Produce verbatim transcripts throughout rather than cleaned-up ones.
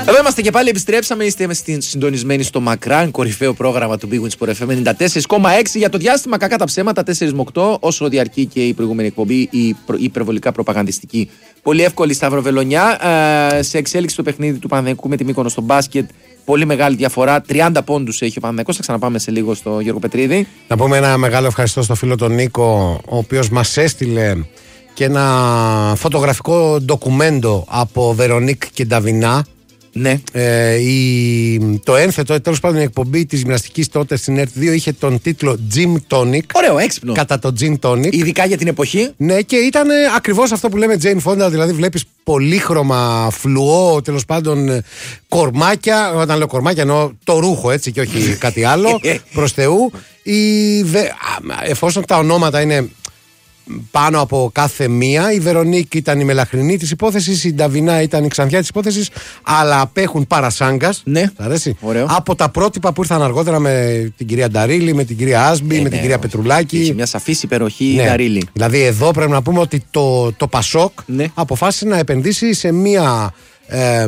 Εδώ είμαστε και πάλι, επιστρέψαμε. Είστε συντονισμένοι στο μακράν κορυφαίο πρόγραμμα του Big Win Sport εφ εμ ενενήντα τέσσερα κόμμα έξι για το διάστημα κακά τα ψέματα τέσσερα με οκτώ, όσο διαρκεί και η προηγούμενη εκπομπή, η υπερβολικά προπαγανδιστική. Πολύ εύκολη σταυροβελονιά. Ε, σε εξέλιξη το παιχνίδι του Παναθηναϊκού με τη Μύκονο στο μπάσκετ. Πολύ μεγάλη διαφορά. τριάντα πόντους έχει ο Παναθηναϊκός. Θα ξαναπάμε σε λίγο στο Γιώργο Πετρίδη. Να πούμε ένα μεγάλο ευχαριστώ στο φίλο τον Νίκο, ο οποίος μας έστειλε και ένα φωτογραφικό ντοκουμέντο από Βερονίκ και Νταβινά. Ναι. Ε, η, το ένθετο, τέλος πάντων, η εκπομπή της γυμναστικής τότε στην ΕΡΤ δύο είχε τον τίτλο Gym Tonic. Ωραίο, έξυπνο. Κατά το Gym Tonic. Ειδικά για την εποχή. Ναι, και ήταν ακριβώς αυτό που λέμε Jane Fonda, δηλαδή βλέπεις πολύχρωμα, φλουό, τέλος πάντων κορμάκια. Όταν λέω κορμάκια εννοώ το ρούχο, έτσι, και όχι κάτι άλλο. Προς Θεού. Η, εφόσον τα ονόματα είναι πάνω από κάθε μία, η Βερονίκ ήταν η μελαχρινή της υπόθεσης, η Νταβινά ήταν η ξανθιά της υπόθεσης, αλλά απέχουν παρασάγκας. Ναι. Αρέσει. Ωραίο. Από τα πρότυπα που ήρθαν αργότερα με την κυρία Νταρίλη, με την κυρία Άσμπη, ε, με ναι, την κυρία όχι. Πετρουλάκη. Είχε μια σαφής υπεροχή η ναι. Νταρίλη. Δηλαδή εδώ πρέπει να πούμε ότι το, το Πασόκ ναι. αποφάσισε να επενδύσει σε μια ε,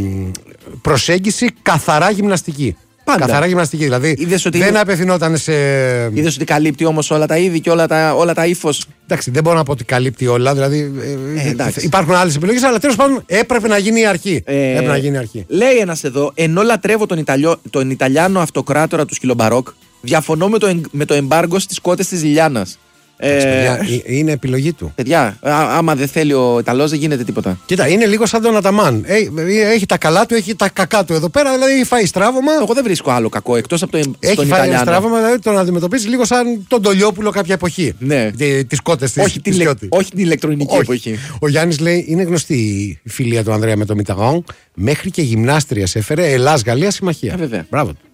προσέγγιση καθαρά γυμναστική. Πάντα. Καθαρά γυμναστική, δηλαδή ότι δεν απευθυνόταν σε. Είδες ότι καλύπτει όμως όλα τα είδη και όλα τα, όλα τα ύφος. Εντάξει, δεν μπορώ να πω ότι καλύπτει όλα. Δηλαδή ε, υπάρχουν άλλες επιλογές, αλλά τέλος πάντων έπρεπε να γίνει η αρχή. Ε, έπρεπε να γίνει η αρχή. Λέει ένας εδώ, ενώ λατρεύω τον, Ιταλιο, τον Ιταλιάνο αυτοκράτορα του σκυλομπαρόκ, διαφωνώ με το, με το εμπάργκο στις κότες της Λιλιάνας. Ε, παιδιά, είναι επιλογή του. Παιδιά, α, άμα δεν θέλει ο Ιταλός δεν γίνεται τίποτα. Κοίτα, είναι λίγο σαν τον Αταμάν. Ε, έχει τα καλά του, έχει τα κακά του εδώ πέρα. Δηλαδή έχει φάει στράβωμα. Εγώ δεν βρίσκω άλλο κακό εκτός από το Έχει φάει Ιταλιάνο. ένα στράβωμα, δηλαδή τον αντιμετωπίζει λίγο σαν τον Τολιόπουλο κάποια εποχή. Ναι. Τις κότες της. Όχι, την, όχι την ηλεκτρονική όχι. εποχή. Ο Γιάννης λέει: είναι γνωστή η φιλία του Ανδρέα με το Μιταγόν. Μέχρι και γυμνάστρια έφερε Ελλάς-Γαλλία συμμαχία. Ε, βέβαια. Μπράβο.